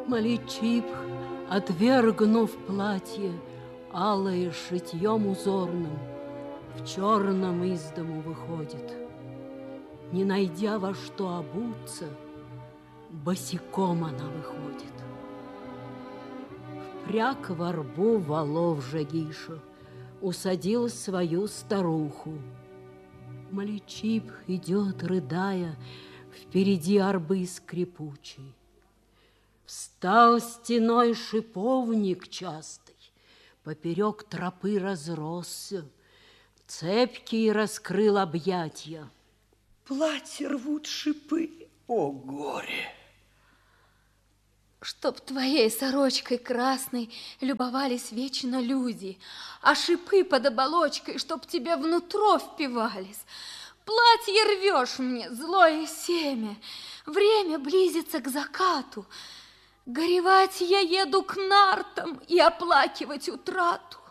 Маличип, отвергнув платье, алое шитьем узорным, в черном из дому выходит. Не найдя во что обуться, босиком она выходит. Впряг во рбу волов Жагиша, усадил свою старуху. Маличип идет, рыдая, впереди арбы скрипучей. Встал стеной шиповник частый, поперек тропы разросся, цепкий раскрыл объятья. Платье рвут шипы, о горе! Чтоб твоей сорочкой красной любовались вечно люди, а шипы под оболочкой, чтоб тебе внутрь впивались. Платье рвешь мне, злое семя, время близится к закату. Горевать я еду к нартам и оплакивать утрату.